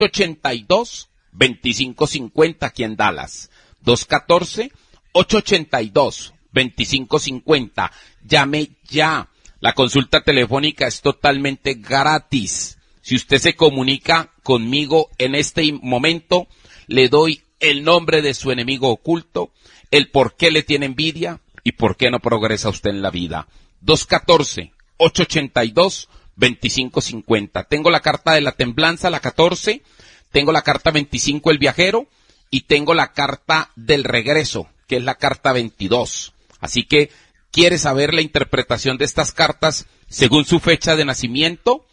214-882-2550 aquí en Dallas. 214-882-2550. Llame ya. La consulta telefónica es totalmente gratis. Si usted se comunica conmigo en este momento, le doy el nombre de su enemigo oculto, el por qué le tiene envidia y por qué no progresa usted en la vida. 214-882-2550. Tengo la carta de la templanza, la 14, tengo la carta 25, el viajero, y tengo la carta del regreso, que es la carta 22. Así que, ¿quiere saber la interpretación de estas cartas según su fecha de nacimiento?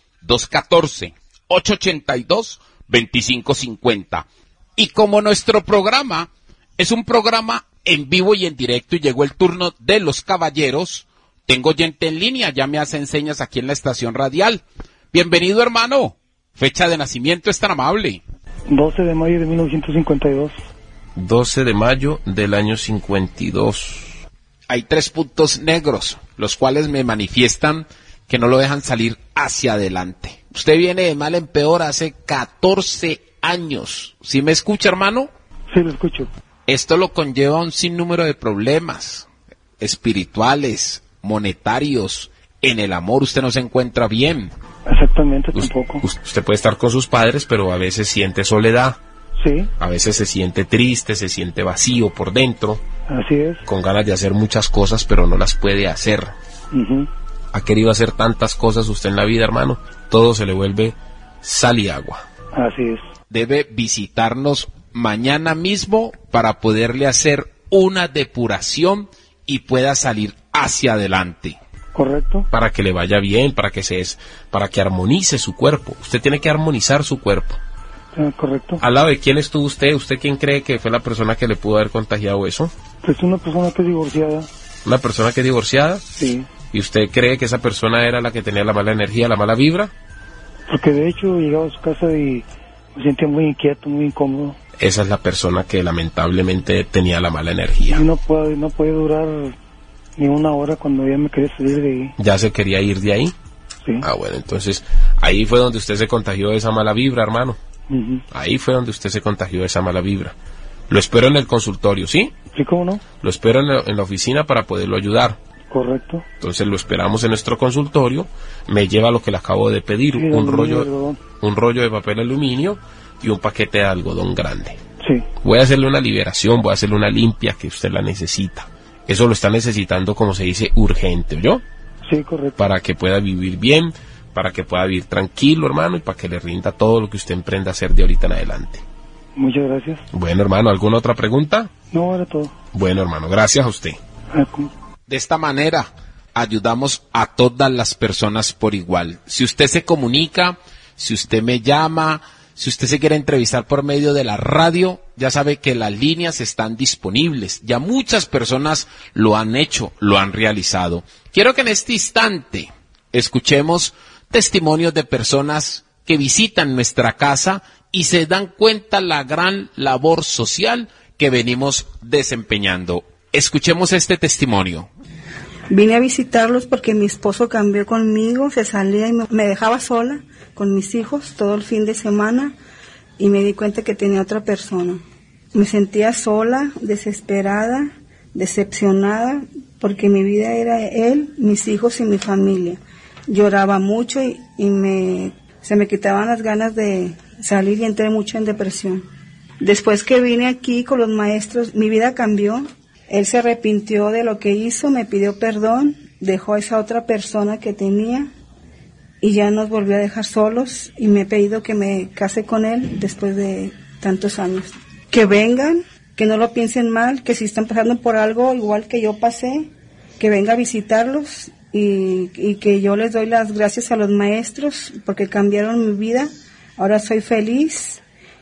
214-882-2550. Y como nuestro programa es un programa en vivo y en directo y llegó el turno de los caballeros, tengo gente en línea, ya me hacen señas aquí en la estación radial. Bienvenido, hermano. Fecha de nacimiento, es tan amable. 12 de mayo de 1952. 12 de mayo del año 52. Hay 3 puntos negros, los cuales me manifiestan que no lo dejan salir hacia adelante. Usted viene de mal en peor hace 14 años. ¿Sí me escucha, hermano? Sí, lo escucho. Esto lo conlleva un sinnúmero de problemas espirituales, monetarios. En el amor usted no se encuentra bien. Exactamente, tampoco. Usted puede estar con sus padres, pero a veces siente soledad. Sí. A veces se siente triste, se siente vacío por dentro. Así es. Con ganas de hacer muchas cosas, pero no las puede hacer. Ha querido hacer tantas cosas usted en la vida, hermano. Todo se le vuelve sal y agua. Así es. Debe visitarnos mañana mismo para poderle hacer una depuración y pueda salir hacia adelante. Correcto. Para que le vaya bien, para que armonice su cuerpo. Usted tiene que armonizar su cuerpo. Correcto. ¿Al lado de quién estuvo usted? ¿Usted quién cree que fue la persona que le pudo haber contagiado eso? Pues una persona que es divorciada. ¿Una persona que es divorciada? Sí. ¿Y usted cree que esa persona era la que tenía la mala energía, la mala vibra? Porque de hecho llegaba a su casa y me sentía muy inquieto, muy incómodo. Esa es la persona que lamentablemente tenía la mala energía. Y no puede durar ni una hora cuando ya me quería salir de ahí. ¿Ya se quería ir de ahí? Sí. Ah, bueno, entonces ahí fue donde usted se contagió de esa mala vibra, hermano. Ahí fue donde usted se contagió de esa mala vibra. Lo espero en el consultorio, ¿sí? Sí, ¿cómo no? Lo espero en la oficina para poderlo ayudar. Correcto. Entonces lo esperamos en nuestro consultorio. Me lleva lo que le acabo de pedir, sí, un rollo de papel aluminio y un paquete de algodón grande. Sí. Voy a hacerle una liberación, voy a hacerle una limpia que usted la necesita. Eso lo está necesitando, como se dice, urgente, ¿oyó? Sí, correcto. Para que pueda vivir bien, para que pueda vivir tranquilo, hermano, y para que le rinda todo lo que usted emprenda a hacer de ahorita en adelante. Muchas gracias. Bueno, hermano, ¿alguna otra pregunta? No, era todo. Bueno, hermano, gracias a usted. De esta manera ayudamos a todas las personas por igual. Si usted se comunica, si usted me llama, si usted se quiere entrevistar por medio de la radio, ya sabe que las líneas están disponibles. Ya muchas personas lo han hecho, lo han realizado. Quiero que en este instante escuchemos testimonios de personas que visitan nuestra casa y se dan cuenta la gran labor social que venimos desempeñando. Escuchemos este testimonio. Vine a visitarlos porque mi esposo cambió conmigo, se salía y me dejaba sola con mis hijos todo el fin de semana y me di cuenta que tenía otra persona. Me sentía sola, desesperada, decepcionada porque mi vida era él, mis hijos y mi familia. Lloraba mucho y se me quitaban las ganas de salir y entré mucho en depresión. Después que vine aquí con los maestros, mi vida cambió. Él se arrepintió de lo que hizo, me pidió perdón, dejó a esa otra persona que tenía y ya nos volvió a dejar solos y me ha pedido que me case con él después de tantos años. Que vengan, que no lo piensen mal, que si están pasando por algo igual que yo pasé, que venga a visitarlos y que yo les doy las gracias a los maestros porque cambiaron mi vida. Ahora soy feliz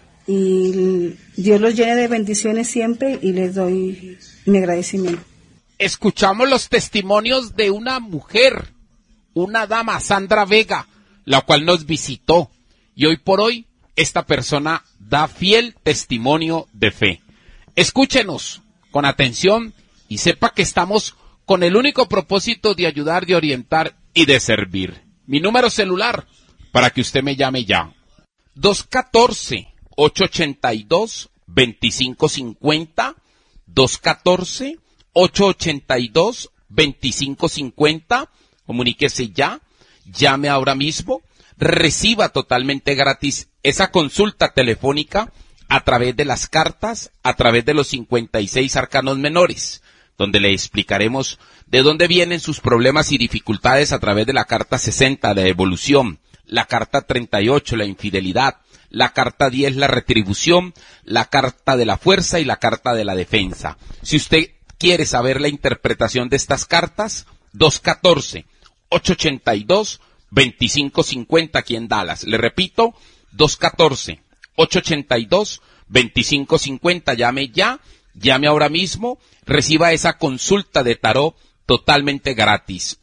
y Dios los llene de bendiciones siempre y les doy mi agradecimiento. Escuchamos los testimonios de una mujer, una dama, Sandra Vega, la cual nos visitó. Y hoy por hoy, esta persona da fiel testimonio de fe. Escúchenos con atención y sepa que estamos con el único propósito de ayudar, de orientar y de servir. Mi número celular, para que usted me llame ya. 214-882-2550, 214-882-2550, comuníquese ya, llame ahora mismo, reciba totalmente gratis esa consulta telefónica a través de las cartas, a través de los 56 arcanos menores, donde le explicaremos de dónde vienen sus problemas y dificultades a través de la carta 60, la evolución, la carta 38, la infidelidad, la carta 10, la retribución, la carta de la fuerza y la carta de la defensa. Si usted quiere saber la interpretación de estas cartas, 214-882-2550 aquí en Dallas. Le repito, 214-882-2550. Llame ya, llame ahora mismo, reciba esa consulta de tarot totalmente gratis.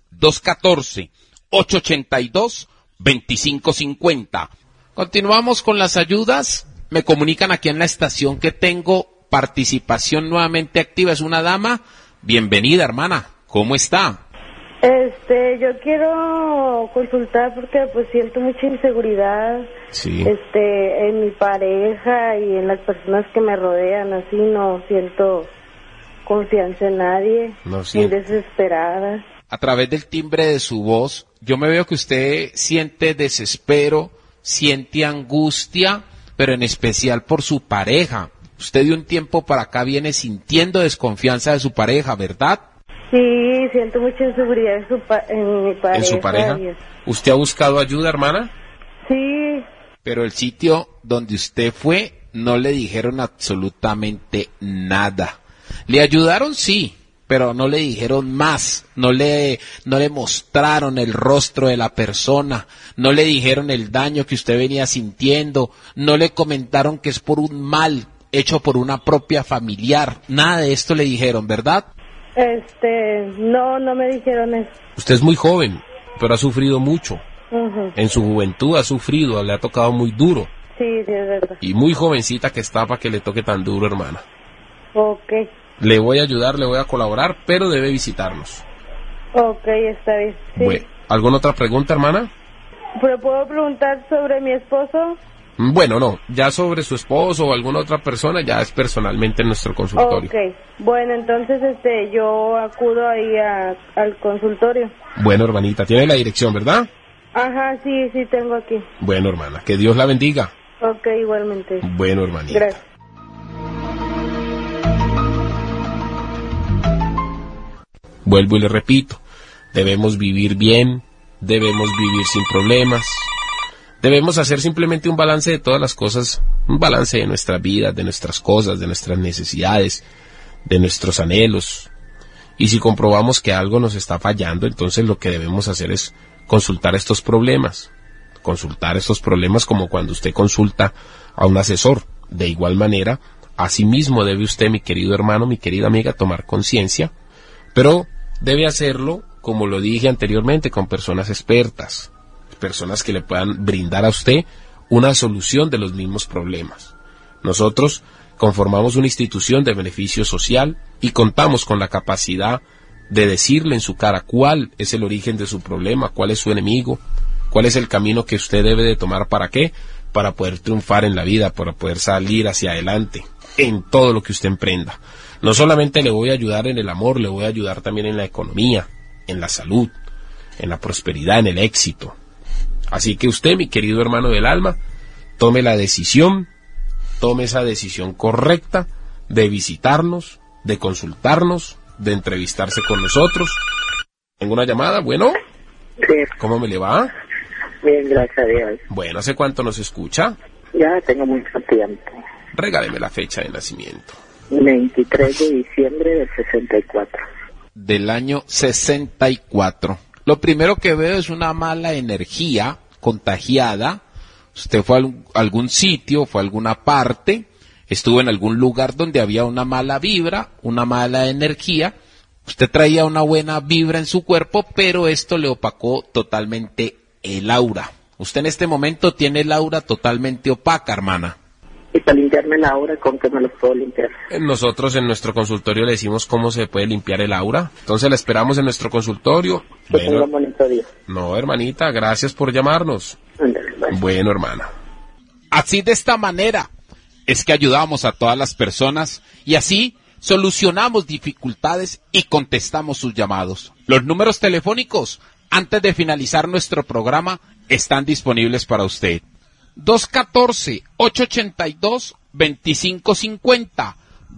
214-882-2550. Continuamos con las ayudas. Me comunican aquí en la estación que tengo participación nuevamente activa. Es una dama. Bienvenida, hermana. ¿Cómo está? Yo quiero consultar porque pues siento mucha inseguridad, Sí. en mi pareja y en las personas que me rodean, así no siento confianza en nadie, No muy siento. desesperada. A través del timbre de su voz, yo me veo que usted siente desespero, siente angustia, pero en especial por su pareja. Usted de un tiempo para acá viene sintiendo desconfianza de su pareja, ¿verdad? Sí, siento mucha inseguridad en mi pareja. ¿En su pareja? y- ¿Usted ha buscado ayuda, hermana? Sí, Pero el sitio donde usted fue no le dijeron absolutamente nada. Le ayudaron, sí, pero no le dijeron más. No le mostraron el rostro de la persona. No le dijeron el daño que usted venía sintiendo. No le comentaron que es por un mal hecho por una propia familiar. Nada de esto le dijeron, ¿verdad? no me dijeron eso. Usted es muy joven, pero ha sufrido mucho. Ujú. En su juventud ha sufrido, le ha tocado muy duro. Sí, es verdad. Y muy jovencita que está para que le toque tan duro, hermana. Ok, Le voy a ayudar, le voy a colaborar, pero debe visitarnos. está bien. Sí. Bueno, ¿alguna otra pregunta, hermana? ¿Pero puedo preguntar sobre mi esposo? Bueno, no, ya sobre su esposo o alguna otra persona, ya es personalmente en nuestro consultorio. Ok, bueno, entonces yo acudo ahí al consultorio. Bueno, hermanita, tiene la dirección, ¿verdad? Ajá, sí tengo aquí. Bueno, hermana, que Dios la bendiga. Ok, igualmente. Bueno, hermanita. Gracias. Vuelvo y le repito, debemos vivir bien, debemos vivir sin problemas, debemos hacer simplemente un balance de todas las cosas, un balance de nuestra vida, de nuestras cosas, de nuestras necesidades, de nuestros anhelos. Y si comprobamos que algo nos está fallando, entonces lo que debemos hacer es consultar estos problemas como cuando usted consulta a un asesor. De igual manera, asimismo debe usted, mi querido hermano, mi querida amiga, tomar conciencia, pero debe hacerlo, como lo dije anteriormente, con personas expertas, personas que le puedan brindar a usted una solución de los mismos problemas. Nosotros conformamos una institución de beneficio social y contamos con la capacidad de decirle en su cara cuál es el origen de su problema, cuál es su enemigo, cuál es el camino que usted debe de tomar. ¿Para qué? Para poder triunfar en la vida, para poder salir hacia adelante en todo lo que usted emprenda. No solamente le voy a ayudar en el amor, le voy a ayudar también en la economía, en la salud, en la prosperidad, en el éxito. Así que usted, mi querido hermano del alma, tome la decisión, tome esa decisión correcta de visitarnos, de consultarnos, de entrevistarse con nosotros. ¿Tengo una llamada? Bueno, Sí, ¿cómo me le va? bien, gracias a Dios. Bueno, ¿hace cuánto nos escucha? Ya tengo mucho tiempo. Regáleme la fecha de nacimiento. 23 de diciembre del 64. Del año 64. Lo primero que veo es una mala energía contagiada. Usted fue a algún sitio, fue a alguna parte, estuvo en algún lugar donde había una mala vibra, una mala energía. Usted traía una buena vibra en su cuerpo, pero esto le opacó totalmente el aura. Usted en este momento tiene el aura totalmente opaca, hermana. Y para limpiarme la aura, ¿con qué me los puedo limpiar? Nosotros en nuestro consultorio le decimos cómo se puede limpiar el aura. Entonces la esperamos en nuestro consultorio. Que tenga un bonito día. No, hermanita, gracias por llamarnos. Ándale, bye. Bueno, hermana. Así, de esta manera es que ayudamos a todas las personas y así solucionamos dificultades y contestamos sus llamados. Los números telefónicos antes de finalizar nuestro programa están disponibles para usted. 214-882-2550.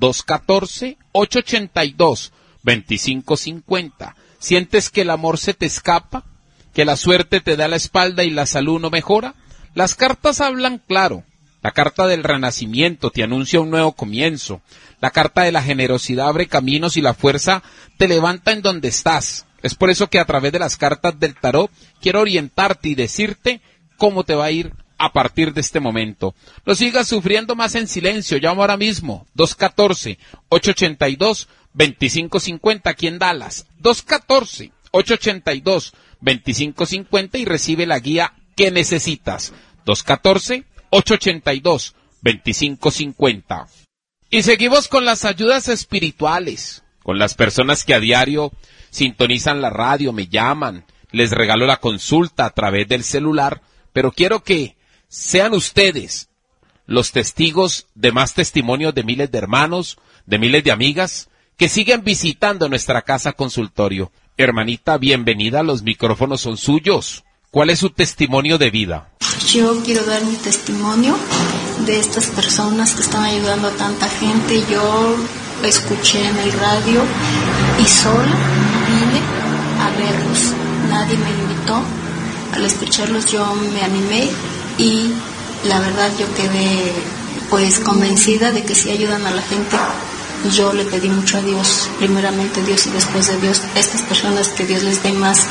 214-882-2550. ¿Sientes que el amor se te escapa? ¿Que la suerte te da la espalda y la salud no mejora? Las cartas hablan claro. La carta del renacimiento te anuncia un nuevo comienzo. La carta de la generosidad abre caminos y la fuerza te levanta en donde estás. Es por eso que a través de las cartas del tarot quiero orientarte y decirte cómo te va a ir a partir de este momento. No sigas sufriendo más en silencio. Llamo ahora mismo 214-882-2550 aquí en Dallas. 214-882-2550 y recibe la guía que necesitas. 214-882-2550. Y seguimos con las ayudas espirituales, con las personas que a diario sintonizan la radio, me llaman, les regalo la consulta a través del celular, pero quiero que sean ustedes los testigos de más testimonios de miles de hermanos, de miles de amigas que siguen visitando nuestra casa consultorio. Hermanita, bienvenida, los micrófonos son suyos. ¿Cuál es su testimonio de vida? Yo quiero dar mi testimonio de estas personas que están ayudando a tanta gente. Yo escuché en el radio y sola vine a verlos. Nadie me invitó. Al escucharlos yo me animé y la verdad yo quedé pues convencida de que si ayudan a la gente. Yo le pedí mucho a Dios, primeramente Dios y después de Dios, estas personas, que Dios les dé más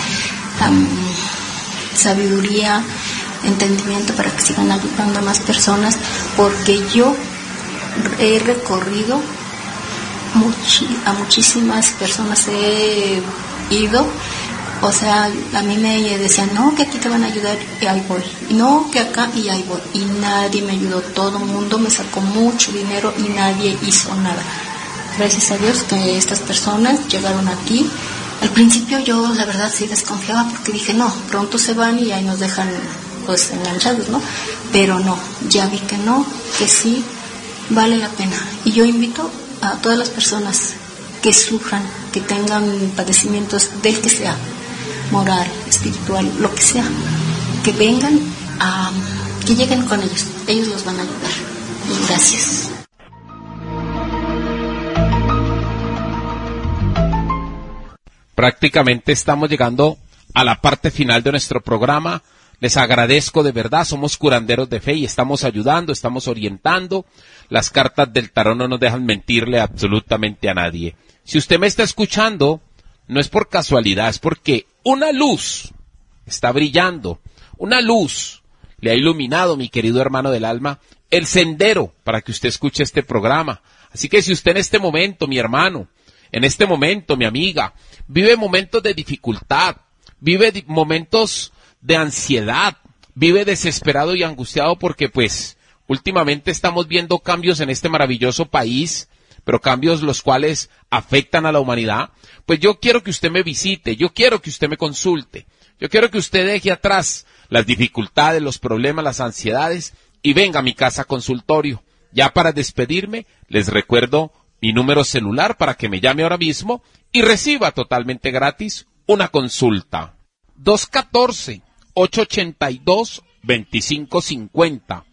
sabiduría, entendimiento para que sigan ayudando a más personas, porque yo he recorrido a muchísimas personas, he ido, o sea, a mí me decían, no, que aquí te van a ayudar, y ahí voy, no, que acá, y ahí voy, y nadie me ayudó, todo el mundo me sacó mucho dinero y nadie hizo nada. Gracias a Dios que estas personas llegaron aquí. Al principio yo la verdad sí desconfiaba porque dije, no, pronto se van y ahí nos dejan pues enganchados, ¿no? Pero no, ya vi que no, que sí vale la pena. Y yo invito a todas las personas que sufran, que tengan padecimientos del que sea, moral, espiritual, lo que sea, que vengan que lleguen con ellos los van a ayudar. Y gracias. Prácticamente estamos llegando a la parte final de nuestro programa. Les agradezco de verdad, somos curanderos de fe y estamos ayudando, estamos orientando. Las cartas del tarot no nos dejan mentirle absolutamente a nadie. Si usted me está escuchando, no es por casualidad, es porque una luz está brillando, una luz le ha iluminado, mi querido hermano del alma, el sendero para que usted escuche este programa. Así que si usted en este momento, mi hermano, en este momento, mi amiga, vive momentos de dificultad, vive momentos de ansiedad, vive desesperado y angustiado porque pues últimamente estamos viendo cambios en este maravilloso país, pero cambios los cuales afectan a la humanidad, pues yo quiero que usted me visite, yo quiero que usted me consulte, yo quiero que usted deje atrás las dificultades, los problemas, las ansiedades y venga a mi casa consultorio. Ya para despedirme, les recuerdo mi número celular para que me llame ahora mismo y reciba totalmente gratis una consulta. 214-882-2550.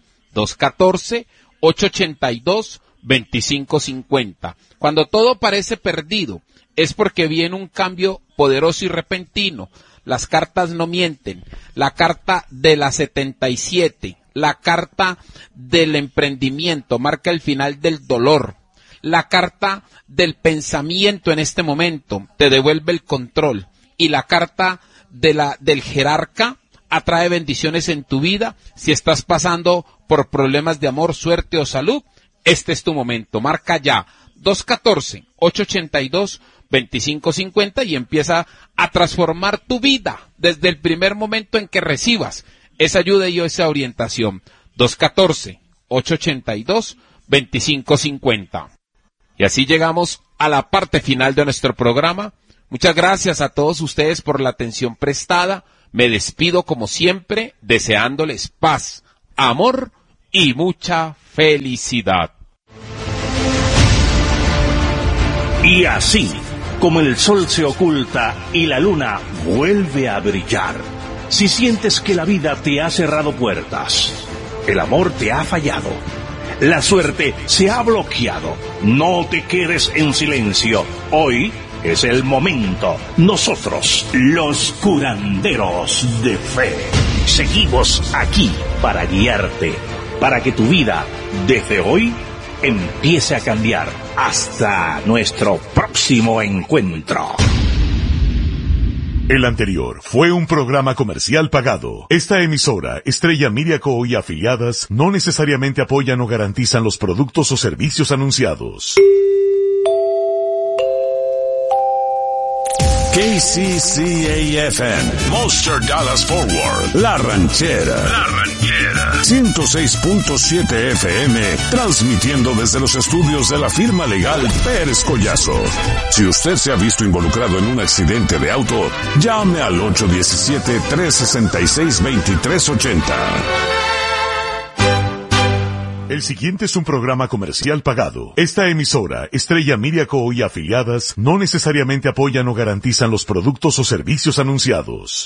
214-882-2550. Cuando todo parece perdido, es porque viene un cambio poderoso y repentino. Las cartas no mienten. La carta de la 77, la carta del emprendimiento, marca el final del dolor. La carta del pensamiento en este momento te devuelve el control. Y la carta del jerarca atrae bendiciones en tu vida. Si estás pasando por problemas de amor, suerte o salud, este es tu momento. Marca ya 214-882-2550 y empieza a transformar tu vida desde el primer momento en que recibas esa ayuda y esa orientación. 214-882-2550. Y así llegamos a la parte final de nuestro programa. Muchas gracias a todos ustedes por la atención prestada. Me despido como siempre, deseándoles paz, amor y mucha felicidad. Y así, como el sol se oculta y la luna vuelve a brillar, si sientes que la vida te ha cerrado puertas, el amor te ha fallado, la suerte se ha bloqueado, no te quedes en silencio. Hoy es el momento. Nosotros, los curanderos de fe, seguimos aquí para guiarte, para que tu vida, desde hoy, empiece a cambiar. Hasta nuestro próximo encuentro. El anterior fue un programa comercial pagado. Esta emisora, Estrella Media Co. y afiliadas, no necesariamente apoyan o garantizan los productos o servicios anunciados. KCCA-FM, Monster Dallas Forward, La Ranchera, 106.7 FM, transmitiendo desde los estudios de la firma legal Pérez Collazo. Si usted se ha visto involucrado en un accidente de auto, llame al 817-366-2380. El siguiente es un programa comercial pagado. Esta emisora, Estrella Media Co. y afiliadas, no necesariamente apoyan o garantizan los productos o servicios anunciados.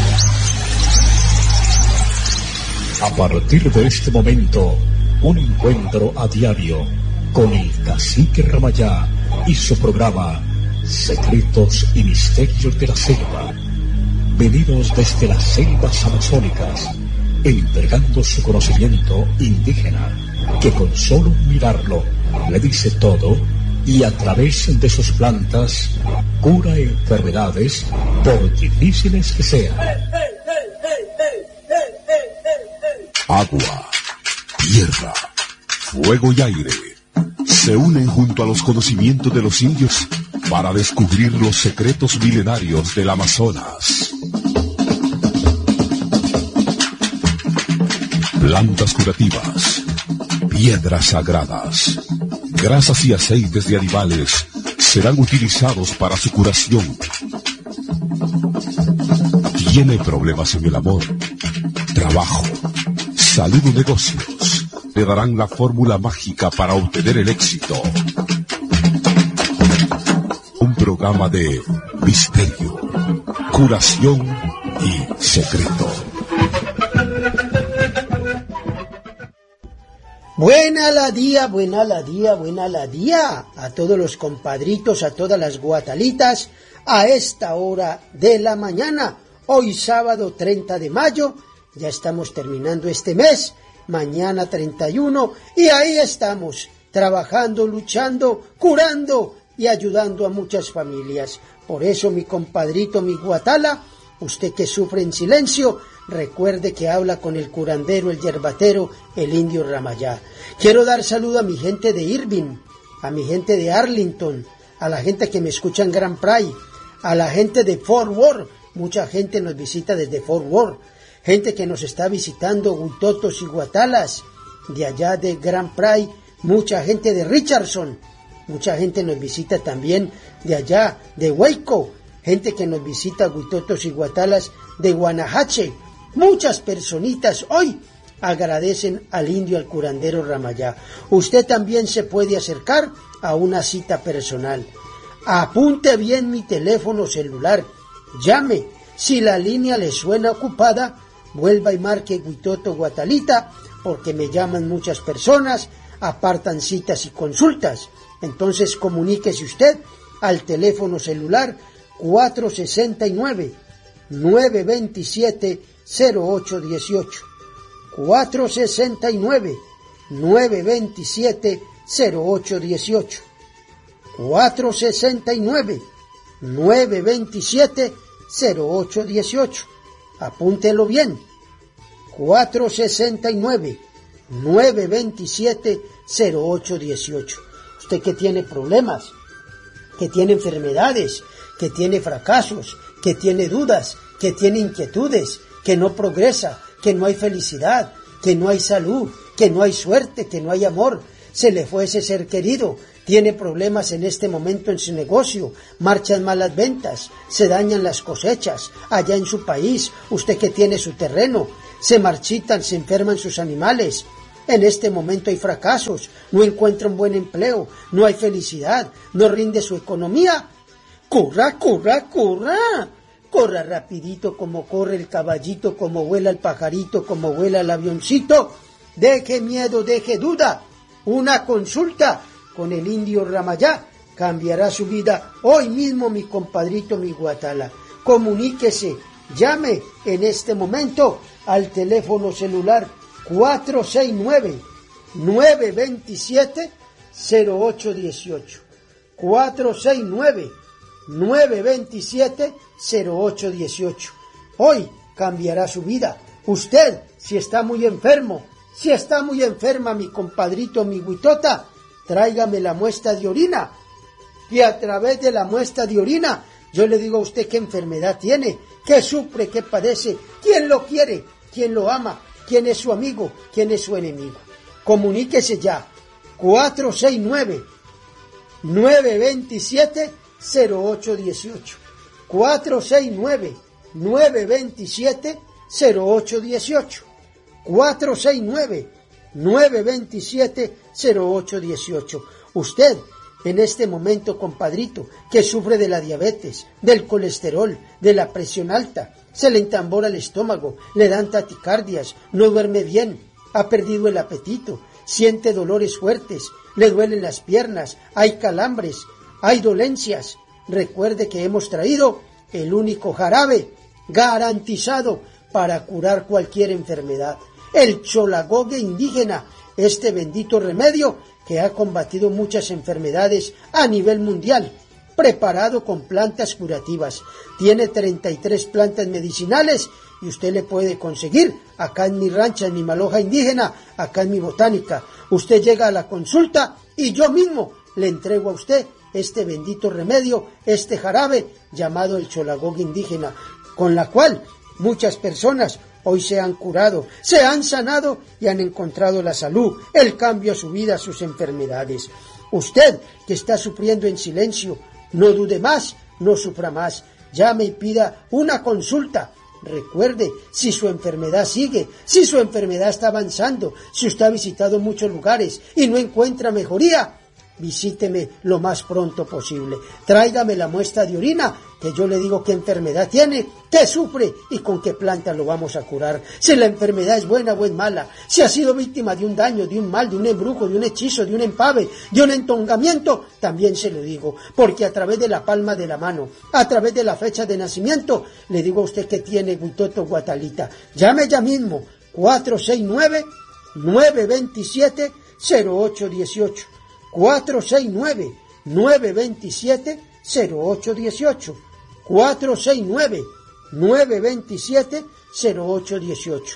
A partir de este momento, un encuentro a diario con el Cacique Ramayá y su programa Secretos y Misterios de la Selva. Venidos desde las selvas amazónicas, entregando su conocimiento indígena, que con solo mirarlo le dice todo y a través de sus plantas cura enfermedades por difíciles que sean. Agua, tierra, fuego y aire se unen junto a los conocimientos de los indios para descubrir los secretos milenarios del Amazonas. Plantas curativas, piedras sagradas, grasas y aceites de animales serán utilizados para su curación. ¿Tiene problemas en el amor, trabajo, salud o negocios? Le darán la fórmula mágica para obtener el éxito. Un programa de misterio, curación y secreto. Buena la día, buena la día, buena la día a todos los compadritos, a todas las guatalitas, a esta hora de la mañana, hoy sábado 30 de mayo, ya estamos terminando este mes, mañana 31, y ahí estamos, trabajando, luchando, curando y ayudando a muchas familias. Por eso mi compadrito, mi guatala, usted que sufre en silencio, recuerde que habla con el curandero, el yerbatero, el indio Ramayá. Quiero dar saludo a mi gente de Irving, a mi gente de Arlington, a la gente que me escucha en Grand Prix, a la gente de Fort Worth, mucha gente nos visita desde Fort Worth, gente que nos está visitando Huitotos y Guatalas, de allá de Grand Prix, mucha gente de Richardson, mucha gente nos visita también de allá de Waco, gente que nos visita Huitotos y Guatalas de Guanajuato. Muchas personitas hoy agradecen al indio, al curandero Ramayá. Usted también se puede acercar a una cita personal. Apunte bien mi teléfono celular. Llame. Si la línea le suena ocupada, vuelva y marque Huitoto Guatalita, porque me llaman muchas personas, apartan citas y consultas. Entonces comuníquese usted al teléfono celular 469-927-0818, 469-927-0818, 469-927-0818. Apúntelo bien, 469-927-0818. Usted que tiene problemas, que tiene enfermedades, que tiene fracasos, que tiene dudas, que tiene inquietudes, que no progresa, que no hay felicidad, que no hay salud, que no hay suerte, que no hay amor, se le fue ese ser querido, tiene problemas en este momento en su negocio, marchan malas ventas, se dañan las cosechas, allá en su país, usted que tiene su terreno, se marchitan, se enferman sus animales, En este momento hay fracasos, no encuentra un buen empleo, no hay felicidad, no rinde su economía. ¡Corra, corra, corra! Corra rapidito como corre el caballito, como vuela el pajarito, como vuela el avioncito. Deje miedo, deje duda. Una consulta con el indio Ramayá cambiará su vida hoy mismo, mi compadrito, mi Guatala. Comuníquese, llame en este momento al teléfono celular 469-927-0818. 469-927-0818. Hoy cambiará su vida. Usted, si está muy enfermo, si está muy enferma, mi compadrito, mi Huitota, tráigame la muestra de orina. Y a través de la muestra de orina, yo le digo a usted qué enfermedad tiene, qué sufre, qué padece, quién lo quiere, quién lo ama, quién es su amigo, quién es su enemigo. Comuníquese ya. 469-927-0818. 469-927-0818. 469-927-0818. Usted, en este momento, compadrito, que sufre de la diabetes, del colesterol, de la presión alta, se le entambora el estómago, le dan taquicardias, no duerme bien, ha perdido el apetito, siente dolores fuertes, le duelen las piernas, hay calambres, hay dolencias. Recuerde que hemos traído el único jarabe garantizado para curar cualquier enfermedad. El cholagogue indígena, este bendito remedio que ha combatido muchas enfermedades a nivel mundial, preparado con plantas curativas. Tiene 33 plantas medicinales y usted le puede conseguir acá en mi rancha, en mi maloja indígena, acá en mi botánica. Usted llega a la consulta y yo mismo le entrego a usted este bendito remedio, este jarabe llamado el cholagogue indígena, con la cual muchas personas hoy se han curado, se han sanado y han encontrado la salud, el cambio a su vida, a sus enfermedades. Usted que está sufriendo en silencio, no dude más, no sufra más. Llame y pida una consulta. Recuerde, si su enfermedad sigue, si su enfermedad está avanzando, si usted ha visitado muchos lugares y no encuentra mejoría, visíteme lo más pronto posible. Tráigame la muestra de orina, que yo le digo qué enfermedad tiene, qué sufre y con qué planta lo vamos a curar. Si la enfermedad es buena o es mala, si ha sido víctima de un daño, de un mal, de un embrujo, de un hechizo, de un empave, de un entongamiento, también se lo digo, porque a través de la palma de la mano, a través de la fecha de nacimiento, le digo a usted que tiene Huitoto Guatalita. Llame ya mismo, 469-927-0818. 469-927-0818. 469-927-0818.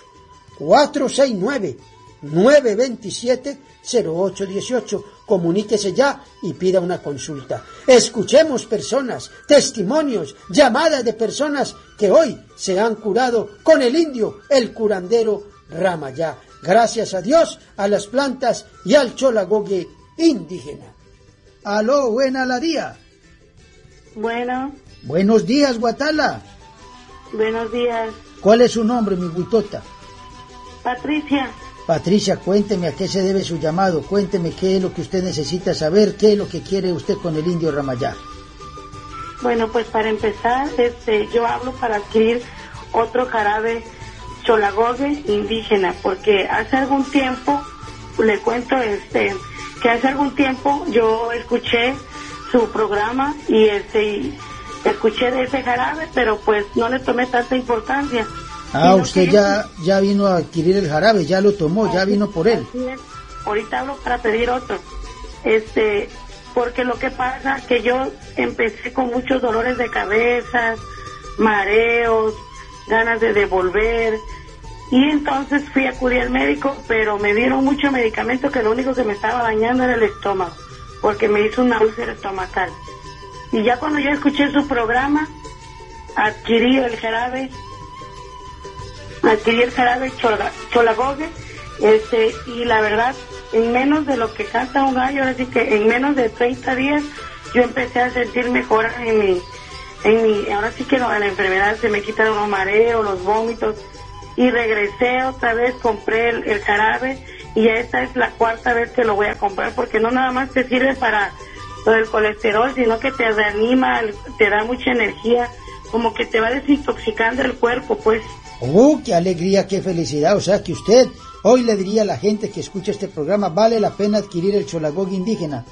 469-927-0818. Comuníquese ya y pida una consulta. Escuchemos personas, testimonios, llamadas de personas que hoy se han curado con el indio, el curandero Ramayá. Gracias a Dios, a las plantas y al cholagogue indígena. Aló, buena la día. Bueno. Buenos días, Guatala. Buenos días. ¿Cuál es su nombre, mi Huitota? Patricia. Patricia, cuénteme a qué se debe su llamado. Cuénteme qué es lo que usted necesita saber, qué es lo que quiere usted con el indio Ramayá. Bueno, pues para empezar, yo hablo para adquirir otro jarabe cholagogue indígena, porque hace algún tiempo, le cuento que hace algún tiempo yo escuché su programa y escuché de ese jarabe, pero pues no le tomé tanta importancia. Ah, usted ya vino a adquirir el jarabe, ya lo tomó, ya vino por él. Ahorita hablo para pedir otro. Porque lo que pasa que yo empecé con muchos dolores de cabeza, mareos, ganas de devolver, y entonces fui a acudir al médico, pero me dieron mucho medicamento que lo único que me estaba dañando era el estómago, porque me hizo una úlcera estomacal. Y ya cuando yo escuché su programa, adquirí el jarabe cholagogue, y la verdad, en menos de lo que canta un gallo, así que en menos de 30 días, yo empecé a sentir mejor ahora sí que la enfermedad, se me quitaron los mareos, los vómitos, y regresé otra vez, compré el jarabe, y ya esta es la 4ª vez que lo voy a comprar, porque no nada más te sirve para lo del colesterol, sino que te reanima, te da mucha energía, como que te va desintoxicando el cuerpo, pues. ¡Qué alegría, qué felicidad! O sea que usted hoy le diría a la gente que escucha este programa, ¿vale la pena adquirir el Cholagog indígena?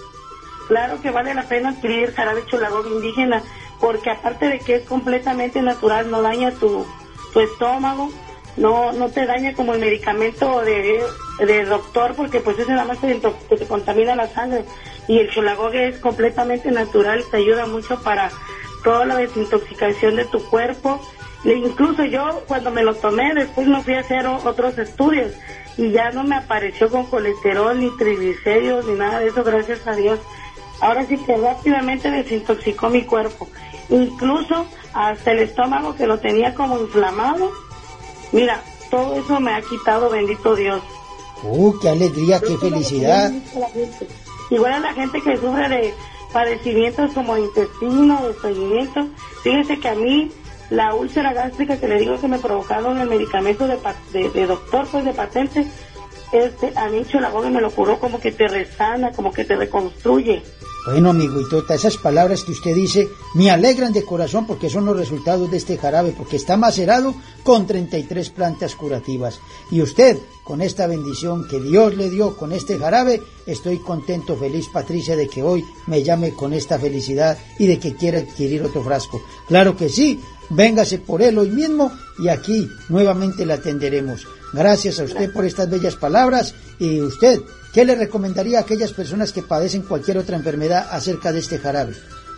Claro que vale la pena adquirir el jarabe Cholagog indígena, porque aparte de que es completamente natural, no daña tu estómago, no te daña como el medicamento de doctor, porque pues ese nada más te contamina la sangre, y el Cholagog es completamente natural, te ayuda mucho para toda la desintoxicación de tu cuerpo. Incluso yo cuando me lo tomé, después me fui a hacer otros estudios y ya no me apareció con colesterol ni triglicéridos ni nada de eso, gracias a Dios. Ahora sí que rápidamente desintoxicó mi cuerpo, incluso hasta el estómago que lo tenía como inflamado. Mira, todo eso me ha quitado, bendito Dios. ¡Qué alegría, qué felicidad! Igual a la gente que sufre de padecimientos como intestino, de estreñimiento. Fíjense que a mí la úlcera gástrica que le digo que me provocaron el medicamento de doctor, pues de patente, a mí Cholagog me lo curó, como que te resana, como que te reconstruye. Bueno, mi Huitota, esas palabras que usted dice me alegran de corazón, porque son los resultados de este jarabe, porque está macerado con 33 plantas curativas. Y usted, con esta bendición que Dios le dio con este jarabe, estoy contento, feliz, Patricia, de que hoy me llame con esta felicidad y de que quiera adquirir otro frasco. Claro que sí, véngase por él hoy mismo y aquí nuevamente la atenderemos. Gracias a usted por estas bellas palabras. Y usted, ¿qué le recomendaría a aquellas personas que padecen cualquier otra enfermedad acerca de este jarabe?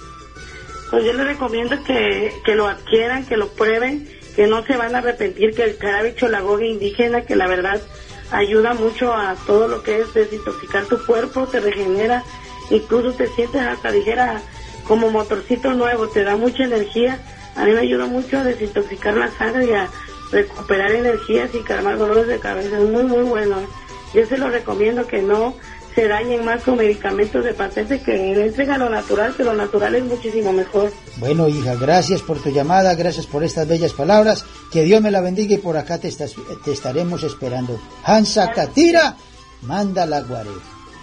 Pues yo les recomiendo que lo adquieran, que lo prueben, que no se van a arrepentir, que el jarabe Cholagog indígena, que la verdad ayuda mucho a todo lo que es desintoxicar tu cuerpo, te regenera, incluso te sientes hasta ligera como motorcito nuevo, te da mucha energía. A mí me ayuda mucho a desintoxicar la sangre y a recuperar energías y calmar dolores de cabeza. Es muy, muy bueno. Yo se lo recomiendo, que no se dañen más con medicamentos de patente, que le entrega lo natural, que lo natural es muchísimo mejor. Bueno, hija, gracias por tu llamada, gracias por estas bellas palabras, que Dios me la bendiga y por acá te estaremos esperando. Hansa Catira, manda la guaré.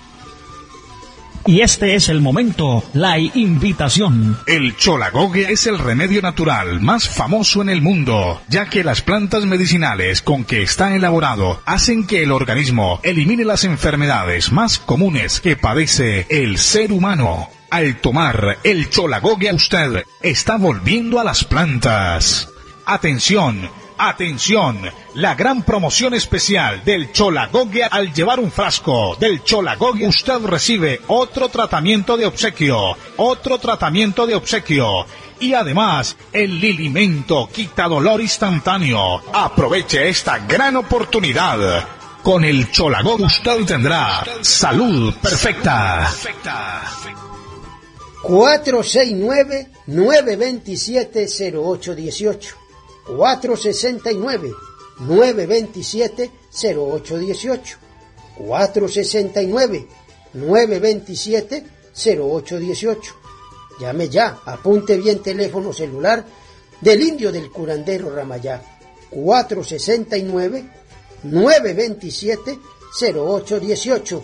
Y este es el momento, la invitación. El Cholagog es el remedio natural más famoso en el mundo, ya que las plantas medicinales con que está elaborado hacen que el organismo elimine las enfermedades más comunes que padece el ser humano. Al tomar el Cholagog, usted está volviendo a las plantas. Atención, atención, la gran promoción especial del Cholagog. Al llevar un frasco del Cholagog, usted recibe otro tratamiento de obsequio, y además el Lilimento quita dolor instantáneo. Aproveche esta gran oportunidad. Con el Cholagog usted tendrá salud perfecta. 469-927-0818 469-927-0818 469-927-0818. Llame ya, apunte bien teléfono celular del Indio del Curandero Ramayá. 469-927-0818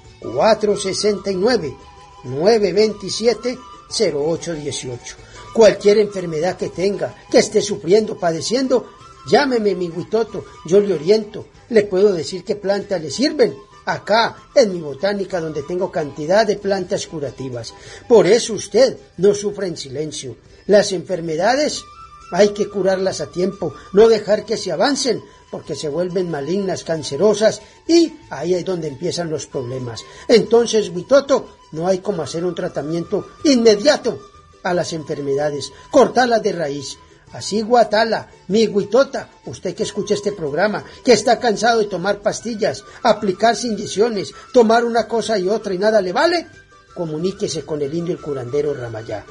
469-927-0818. Cualquier enfermedad que tenga, que esté sufriendo, padeciendo, llámeme, mi Huitoto, yo le oriento, le puedo decir qué plantas le sirven. Acá, en mi botánica, donde tengo cantidad de plantas curativas. Por eso usted no sufra en silencio. Las enfermedades hay que curarlas a tiempo, no dejar que se avancen, porque se vuelven malignas, cancerosas, y ahí es donde empiezan los problemas. Entonces, Huitoto, no hay como hacer un tratamiento inmediato a las enfermedades, cortarlas de raíz. Así, Guatala, mi Huitota, usted que escucha este programa, que está cansado de tomar pastillas, aplicarse inyecciones, tomar una cosa y otra y nada le vale, comuníquese con el Indio el Curandero Ramayá.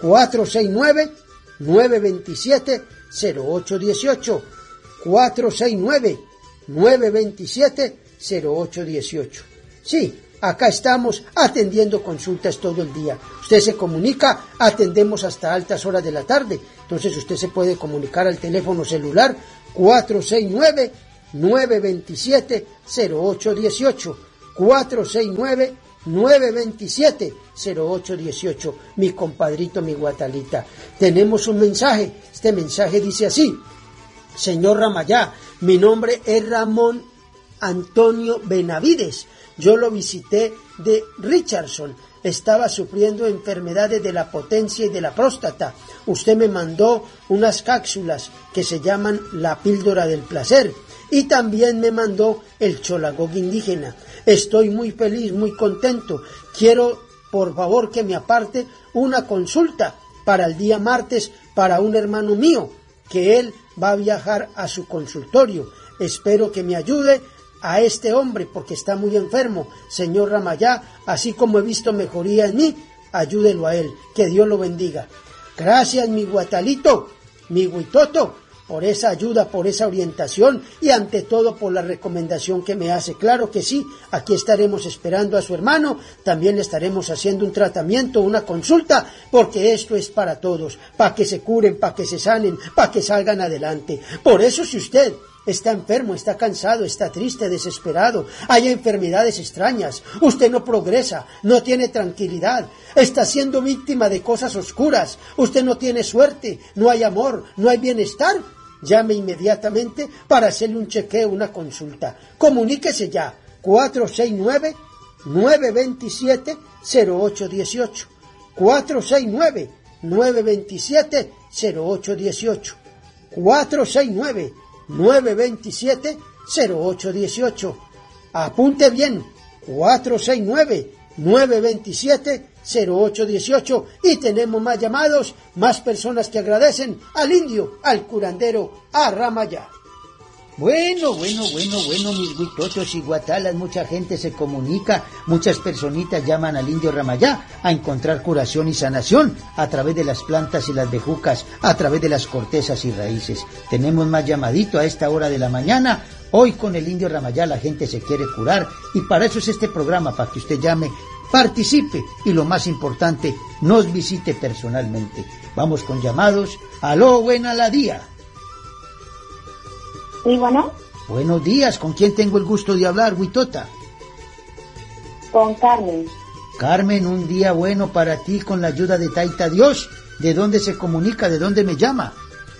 469-927-0818 469-927-0818. Sí, acá estamos atendiendo consultas todo el día. Usted se comunica, atendemos hasta altas horas de la tarde. Entonces usted se puede comunicar al teléfono celular 469-927-0818. 469-927-0818. Mi compadrito, mi guatalita. Tenemos un mensaje. Este mensaje dice así: señor Ramayá, mi nombre es Ramón Antonio Benavides. Yo lo visité de Richardson. Estaba sufriendo enfermedades de la potencia y de la próstata. Usted me mandó unas cápsulas que se llaman la píldora del placer y también me mandó el Cholagog indígena. Estoy muy feliz, muy contento. Quiero, por favor, que me aparte una consulta para el día martes para un hermano mío, que él va a viajar a su consultorio. Espero que me ayude a este hombre porque está muy enfermo. Señor Ramayá, así como he visto mejoría en mí, ayúdelo a él. Que Dios lo bendiga. Gracias, mi guatalito, mi guitoto, por esa ayuda, por esa orientación y ante todo por la recomendación que me hace. Claro que sí, aquí estaremos esperando a su hermano, también le estaremos haciendo un tratamiento, una consulta, porque esto es para todos, para que se curen, para que se sanen, para que salgan adelante. Por eso, si usted está enfermo, está cansado, está triste, desesperado, hay enfermedades extrañas, usted no progresa, no tiene tranquilidad, está siendo víctima de cosas oscuras, usted no tiene suerte, no hay amor, no hay bienestar, llame inmediatamente para hacerle un chequeo, una consulta. Comuníquese ya, 469-927-0818, 469-927-0818, 469-927-0818. Apunte bien, 469-927-0818. Y tenemos más llamados, más personas que agradecen al indio, al curandero, a Ramayá. Bueno, mis guitotos y guatalas, mucha gente se comunica, muchas personitas llaman al indio Ramayá a encontrar curación y sanación a través de las plantas y las bejucas, a través de las cortezas y raíces. Tenemos más llamadito a esta hora de la mañana. Hoy con el indio Ramayá la gente se quiere curar y para eso es este programa, para que usted llame, participe y lo más importante, nos visite personalmente. Vamos con llamados. Aló, buena la día. Sí, bueno. Buenos días, ¿con quién tengo el gusto de hablar, Huitota? Con Carmen. Carmen, un día bueno para ti con la ayuda de Taita Dios. ¿De dónde se comunica? ¿De dónde me llama?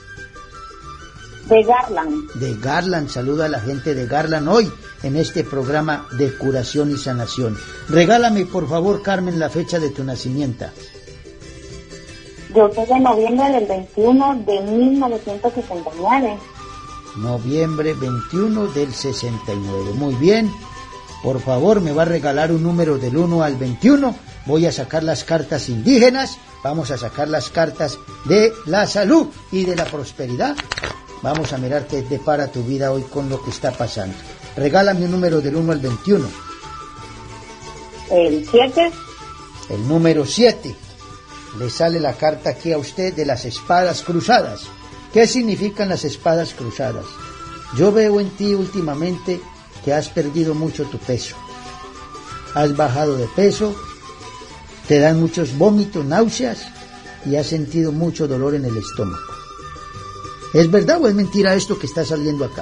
De Garland. De Garland, saluda a la gente de Garland hoy en este programa de curación y sanación. Regálame, por favor, Carmen, la fecha de tu nacimiento. Yo soy de noviembre del 21 de 1969. Noviembre 21 del 69. Muy bien. Por favor, me va a regalar un número del 1 al 21. Voy a sacar las cartas indígenas. Vamos a sacar las cartas de la salud y de la prosperidad. Vamos a mirar qué depara tu vida hoy con lo que está pasando. Regálame un número del 1 al 21. El 7. El número 7. Le sale la carta aquí a usted de las espadas cruzadas. ¿Qué significan las espadas cruzadas? Yo veo en ti últimamente que has perdido mucho tu peso. Has bajado de peso, te dan muchos vómitos, náuseas y has sentido mucho dolor en el estómago. ¿Es verdad o es mentira esto que está saliendo acá?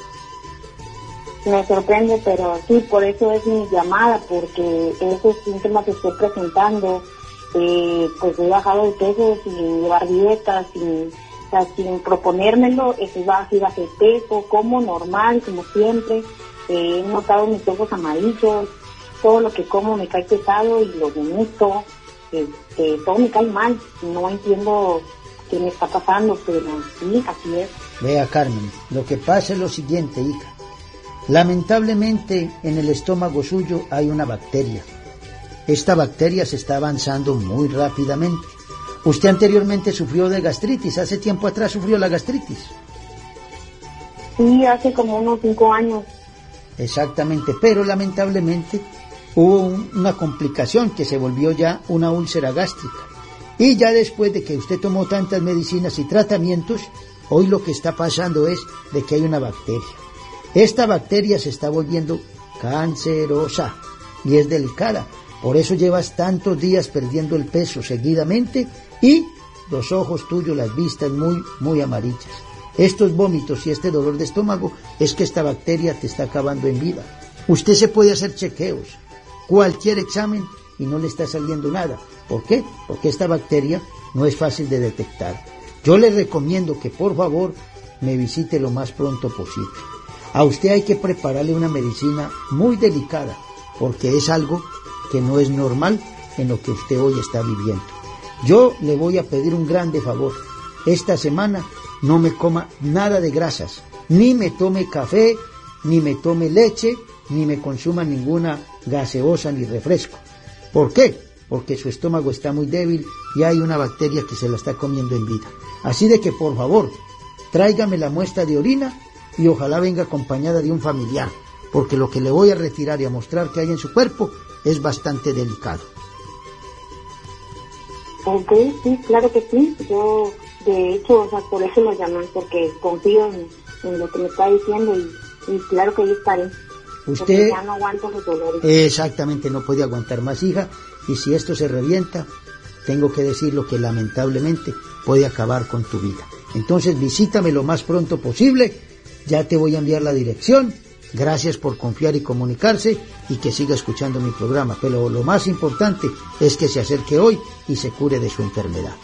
Me sorprende, pero sí, por eso es mi llamada, porque esos síntomas que estoy presentando, pues he bajado de peso sin llevar dietas, sin proponérmelo, bajé peso, como normal, como siempre. He notado mis ojos amarillos, todo lo que como me cae pesado y lo vomito, todo me cae mal, no entiendo qué me está pasando, pero sí, así es. Vea, Carmen, lo que pasa es lo siguiente, hija. Lamentablemente en el estómago suyo hay una bacteria. Esta bacteria se está avanzando muy rápidamente. Usted anteriormente sufrió de gastritis, hace tiempo atrás sufrió la gastritis. Sí, hace como unos 5 años. Exactamente, pero lamentablemente hubo una complicación que se volvió ya una úlcera gástrica. Y ya después de que usted tomó tantas medicinas y tratamientos, hoy lo que está pasando es de que hay una bacteria. Esta bacteria se está volviendo cancerosa y es delicada. Por eso llevas tantos días perdiendo el peso seguidamente y los ojos tuyos, las vistas muy amarillas. estos vómitos y este dolor de estómago, es que esta bacteria te está acabando en vida. Usted se puede hacer chequeos, cualquier examen, y no le está saliendo nada. ¿Por qué? Porque esta bacteria no es fácil de detectar. Yo le recomiendo que por favor me visite lo más pronto posible. A usted hay que prepararle una medicina muy delicada, porque es algo que no es normal en lo que usted hoy está viviendo. Yo le voy a pedir un grande favor. Esta semana no me coma nada de grasas, ni me tome café, ni me tome leche, ni me consuma ninguna gaseosa ni refresco. ¿Por qué? Porque su estómago está muy débil y hay una bacteria que se la está comiendo en vida. Así de que por favor, tráigame la muestra de orina y ojalá venga acompañada de un familiar, porque lo que le voy a retirar y a mostrar que hay en su cuerpo es bastante delicado. Ok, sí, claro que sí. Yo, de hecho, o sea, por eso lo llamé, porque confío en lo que me está diciendo y claro que yo estaré. Usted ya no aguanto los dolores. Exactamente, no puede aguantar más, hija, y si esto se revienta, tengo que decirlo que lamentablemente puede acabar con tu vida. Entonces visítame lo más pronto posible, ya te voy a enviar la dirección. Gracias por confiar y comunicarse y que siga escuchando mi programa, pero lo más importante es que se acerque hoy y se cure de su enfermedad.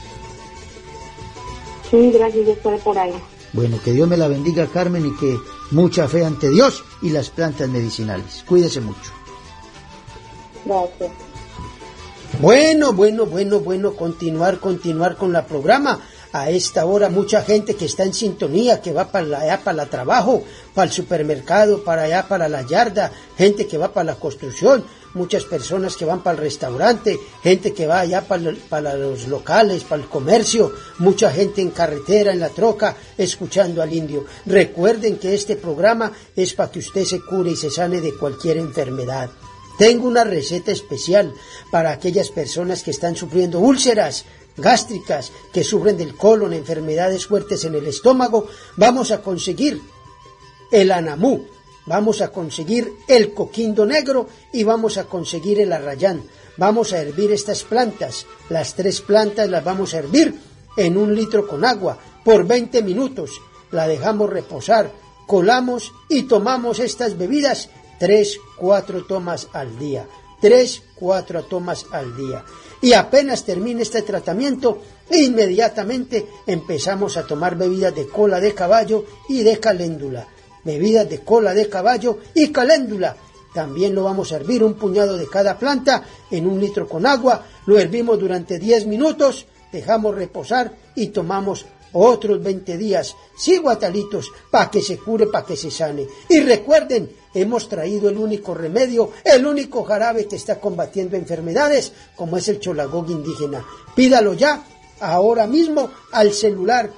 Sí, gracias, yo estaré por ahí. Bueno, que Dios me la bendiga, Carmen, y que mucha fe ante Dios y las plantas medicinales. Cuídese mucho. Gracias. Bueno, continuar con la programa. A esta hora mucha gente que está en sintonía, que va para allá para el trabajo, para el supermercado, para allá para la yarda, gente que va para la construcción, muchas personas que van para el restaurante, gente que va allá para los locales, para el comercio, mucha gente en carretera, en la troca, escuchando al indio. Recuerden que este programa es para que usted se cure y se sane de cualquier enfermedad. Tengo una receta especial para aquellas personas que están sufriendo úlceras gástricas, que sufren del colon, enfermedades fuertes en el estómago. Vamos a conseguir el anamú, vamos a conseguir el coquindo negro y vamos a conseguir el arrayán. Vamos a hervir estas plantas, las 3 plantas las vamos a hervir en 1 litro con agua por 20 minutos. La dejamos reposar, colamos y tomamos estas bebidas 3-4 tomas al día. 3-4 tomas al día. Y apenas termine este tratamiento, inmediatamente empezamos a tomar bebidas de cola de caballo y de caléndula. Bebidas de cola de caballo y caléndula. También lo vamos a hervir, 1 puñado de cada planta en 1 litro con agua. Lo hervimos durante 10 minutos, dejamos reposar y tomamos otros 20 días. Sí, guatalitos, para que se cure, para que se sane. Y recuerden, hemos traído el único remedio, el único jarabe que está combatiendo enfermedades, como es el cholagog indígena. Pídalo ya, ahora mismo, al celular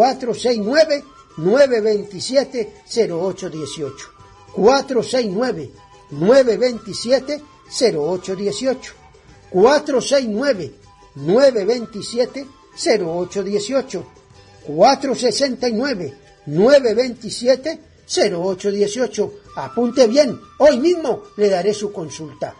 469-927-0818. 469-927-0818. 469-927-0818. 469-927-0818. Apunte bien, hoy mismo le daré su consulta.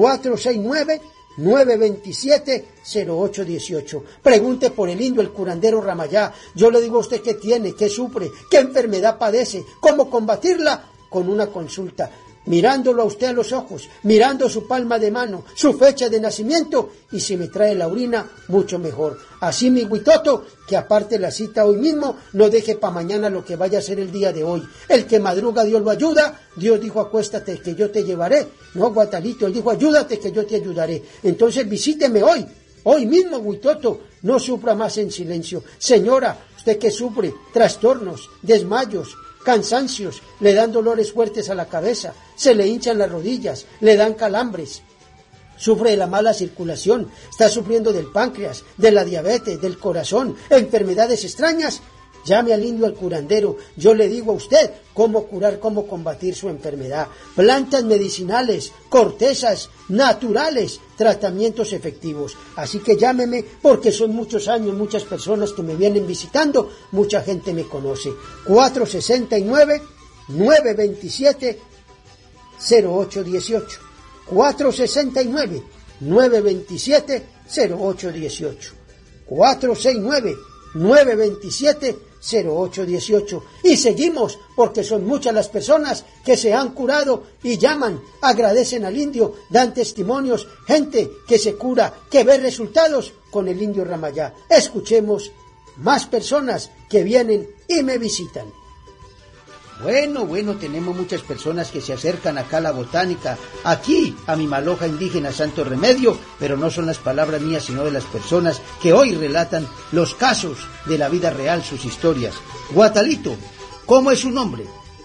469-927-0818. Pregunte por el indio, el curandero Ramayá. Yo le digo a usted qué tiene, qué sufre, qué enfermedad padece, cómo combatirla con una consulta. Mirándolo a usted a los ojos, mirando su palma de mano, su fecha de nacimiento, y si me trae la orina, mucho mejor. Así, mi Huitoto, que aparte la cita hoy mismo, no deje para mañana lo que vaya a ser el día de hoy. El que madruga, Dios lo ayuda. Dios dijo, acuéstate que yo te llevaré. No, Guatalito, él dijo, ayúdate que yo te ayudaré. Entonces visíteme hoy mismo, Huitoto. No sufra más en silencio. Señora, usted que sufre trastornos, desmayos, cansancios, le dan dolores fuertes a la cabeza, se le hinchan las rodillas, le dan calambres, sufre de la mala circulación, está sufriendo del páncreas, de la diabetes, del corazón, enfermedades extrañas, llame al indio, al curandero. Yo le digo a usted cómo curar, cómo combatir su enfermedad. Plantas medicinales, cortezas naturales, tratamientos efectivos. Así que llámeme, porque son muchos años, muchas personas que me vienen visitando, mucha gente me conoce. 469-927-0818. 469-927-0818. 469-927-0818. 0818. Y seguimos porque son muchas las personas que se han curado y llaman, agradecen al indio, dan testimonios, gente que se cura, que ve resultados con el indio Ramayá. Escuchemos más personas que vienen y me visitan. Bueno, tenemos muchas personas que se acercan acá a la botánica, aquí a mi maloja indígena Santo Remedio, pero no son las palabras mías, sino de las personas que hoy relatan los casos de la vida real, sus historias. Guatalito, ¿cómo es su nombre?